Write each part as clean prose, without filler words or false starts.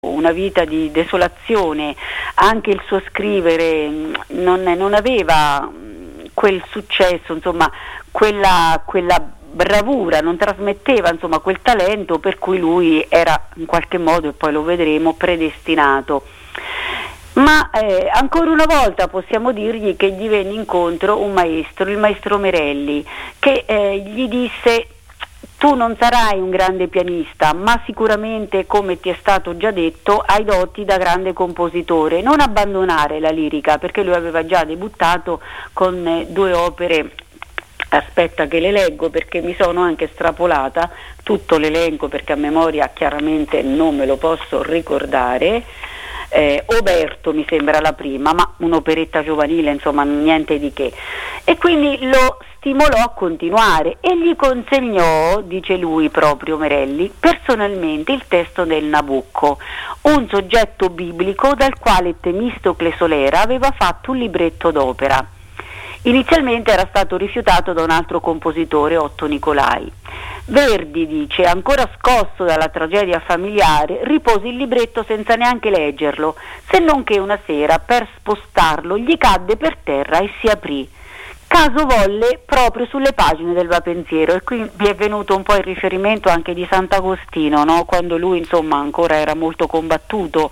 una vita di desolazione, anche il suo scrivere non aveva quel successo, insomma, quella bravura, non trasmetteva insomma quel talento per cui lui era in qualche modo, e poi lo vedremo, predestinato. Ma ancora una volta possiamo dirgli che gli venne incontro un maestro, il maestro Merelli, che gli disse: tu non sarai un grande pianista, ma sicuramente, come ti è stato già detto, hai doti da grande compositore. Non abbandonare la lirica, perché lui aveva già debuttato con 2 opere. Aspetta che le leggo, perché mi sono anche strapolata tutto l'elenco, perché a memoria chiaramente non me lo posso ricordare. Oberto mi sembra la prima, ma un'operetta giovanile, insomma niente di che, e quindi lo stimolò a continuare e gli consegnò, dice lui proprio Merelli, personalmente il testo del Nabucco, un soggetto biblico dal quale Temistocle Solera aveva fatto un libretto d'opera. Inizialmente era stato rifiutato da un altro compositore, Otto Nicolai. Verdi, dice, ancora scosso dalla tragedia familiare, ripose il libretto senza neanche leggerlo, se non che una sera, per spostarlo, gli cadde per terra e si aprì. Caso volle proprio sulle pagine del Vapensiero, e qui vi è venuto un po' il riferimento anche di Sant'Agostino, no? Quando lui insomma ancora era molto combattuto,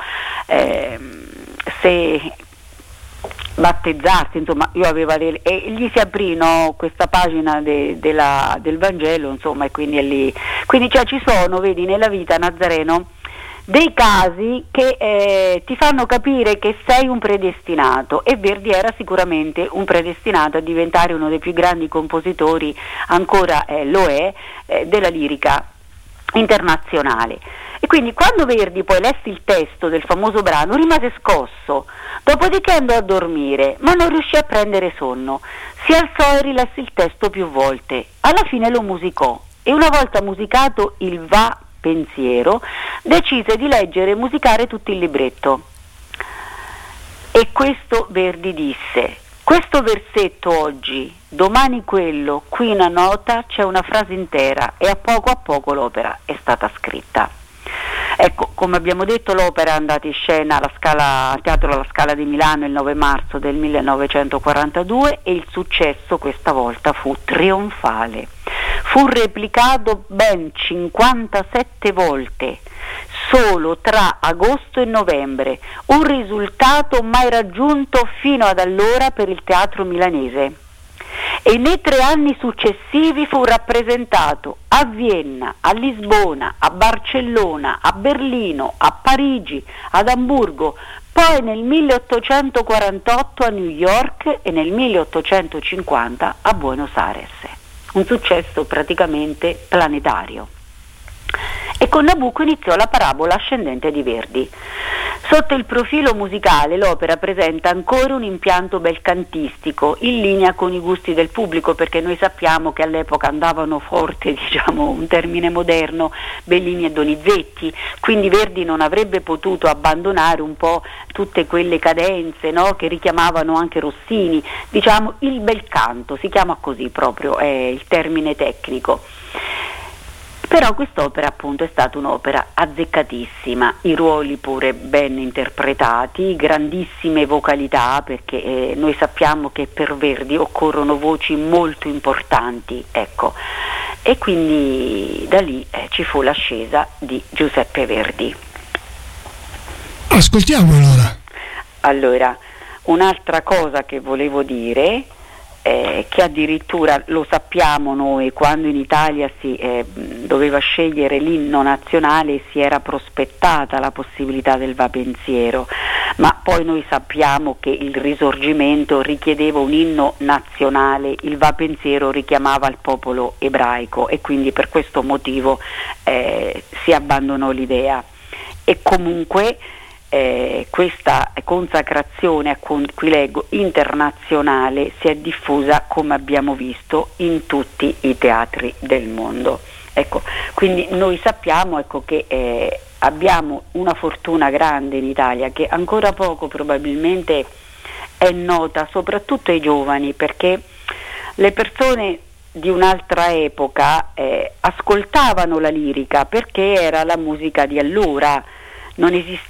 se battezzarsi, insomma, e gli si aprì, no, questa pagina del Vangelo, insomma, e quindi è lì. Quindi cioè, ci sono, vedi, nella vita, Nazareno, dei casi che ti fanno capire che sei un predestinato, e Verdi era sicuramente un predestinato a diventare uno dei più grandi compositori, ancora lo è, della lirica internazionale. E quindi quando Verdi poi lesse il testo del famoso brano rimase scosso, dopodiché andò a dormire, ma non riuscì a prendere sonno. Si alzò e rilesse il testo più volte, alla fine lo musicò, e una volta musicato il Va Pensiero decise di leggere e musicare tutto il libretto. E questo Verdi disse: questo versetto oggi, domani quello, qui una nota, c'è una frase intera, e a poco l'opera è stata scritta. Ecco, come abbiamo detto, l'opera è andata in scena al Teatro alla Scala di Milano il 9 marzo del 1942 e il successo questa volta fu trionfale. Fu replicato ben 57 volte, solo tra agosto e novembre, un risultato mai raggiunto fino ad allora per il teatro milanese. E nei 3 anni successivi fu rappresentato a Vienna, a Lisbona, a Barcellona, a Berlino, a Parigi, ad Amburgo, poi nel 1848 a New York e nel 1850 a Buenos Aires. Un successo praticamente planetario. E con Nabucco iniziò la parabola ascendente di Verdi. Sotto il profilo musicale l'opera presenta ancora un impianto belcantistico in linea con i gusti del pubblico, perché noi sappiamo che all'epoca andavano forte, diciamo un termine moderno, Bellini e Donizetti, quindi Verdi non avrebbe potuto abbandonare un po' tutte quelle cadenze, no, che richiamavano anche Rossini, diciamo il bel canto, si chiama così proprio, è il termine tecnico. Però quest'opera appunto è stata un'opera azzeccatissima, i ruoli pure ben interpretati, grandissime vocalità, perché noi sappiamo che per Verdi occorrono voci molto importanti, ecco, e quindi da lì ci fu l'ascesa di Giuseppe Verdi. Ascoltiamo allora. Allora, un'altra cosa che volevo dire, che addirittura lo sappiamo noi, quando in Italia si doveva scegliere l'inno nazionale si era prospettata la possibilità del Va Pensiero, ma poi noi sappiamo che il Risorgimento richiedeva un inno nazionale, il Va Pensiero richiamava il popolo ebraico e quindi per questo motivo si abbandonò l'idea. E comunque questa consacrazione, a cui leggo, internazionale si è diffusa, come abbiamo visto, in tutti i teatri del mondo. Ecco, quindi noi sappiamo, ecco, che abbiamo una fortuna grande in Italia che ancora poco probabilmente è nota soprattutto ai giovani, perché le persone di un'altra epoca ascoltavano la lirica perché era la musica di allora. non esiste